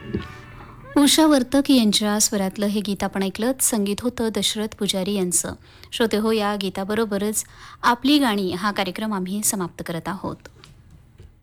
उषा वर्तक यांच्या स्वरातलं हे गीत आपण ऐकलं. संगीत होतं दशरथ पुजारी यांचं. श्रोते हो, या गीताबरोबरच आपली गाणी हा कार्यक्रम आम्ही समाप्त करत आहोत.